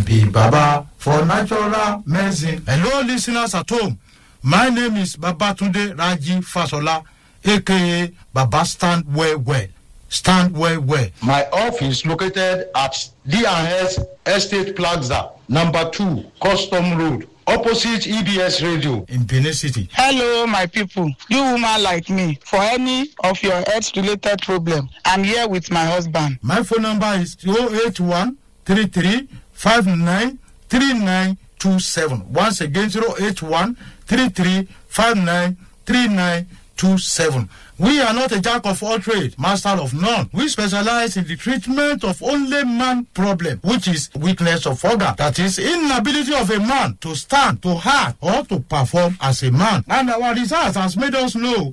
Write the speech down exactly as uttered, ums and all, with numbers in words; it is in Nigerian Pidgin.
be Baba for natural medicine. Hello, listeners at home. My name is Babatunde Raji Fasola, aka Baba Stand Well Well. Stand Well Well. My office located at D and S Estate Plaza, number two, Custom Road, opposite E B S Radio in Benin City. Hello, my people. You woman like me, for any of your health-related problem, I'm here with my husband. My phone number is zero eight one three three five nine three nine two seven. Once again, zero eight one three three five nine three nine two seven. We are not a jack of all trades, master of none. We specialize in the treatment of only man problem, which is weakness of organ. That is inability of a man to stand, to act, or to perform as a man. And our research has made us know